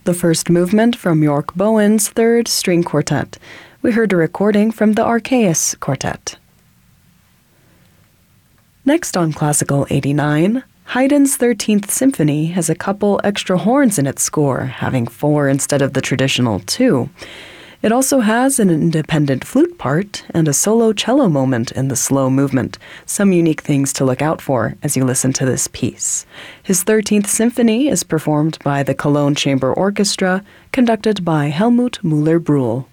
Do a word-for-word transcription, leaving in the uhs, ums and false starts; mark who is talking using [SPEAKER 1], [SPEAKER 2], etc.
[SPEAKER 1] the first movement from York Bowen's Third String Quartet. We heard a recording from the Archaeus Quartet. Next on Classical eighty-nine, Haydn's thirteenth Symphony has a couple extra horns in its score, having four instead of the traditional two. It also has an independent flute part and a solo cello moment in the slow movement, some unique things to look out for as you listen to this piece. His thirteenth Symphony is performed by the Cologne Chamber Orchestra, conducted by Helmut Müller-Brühl.